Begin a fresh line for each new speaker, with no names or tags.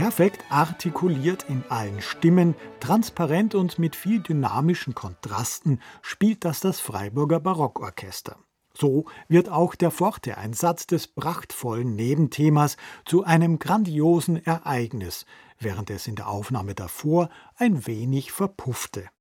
Perfekt artikuliert in allen Stimmen, transparent und mit viel dynamischen Kontrasten spielt das Freiburger Barockorchester. So wird auch der Forte-Einsatz des prachtvollen Nebenthemas zu einem grandiosen Ereignis, während es in der Aufnahme davor ein wenig verpuffte.